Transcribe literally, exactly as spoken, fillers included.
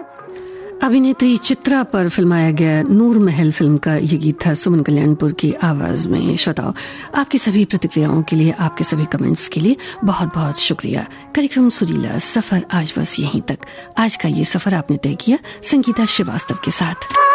अभिनेत्री चित्रा पर फिल्माया गया नूर महल फिल्म का ये गीत था सुमन कल्याणपुर की आवाज में। श्रोताओ, आपकी सभी प्रतिक्रियाओं के लिए, आपके सभी कमेंट्स के लिए बहुत बहुत शुक्रिया। कार्यक्रम सुरीला सफर आज बस यहीं तक। आज का ये सफर आपने तय किया संगीता श्रीवास्तव के साथ।